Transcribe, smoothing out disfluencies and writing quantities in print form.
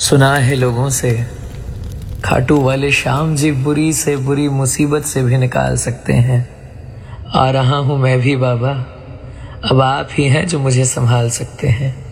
सुना है लोगों से खाटू वाले श्याम जी बुरी से बुरी मुसीबत से भी निकाल सकते हैं। आ रहा हूं मैं भी बाबा, अब आप ही हैं जो मुझे संभाल सकते हैं।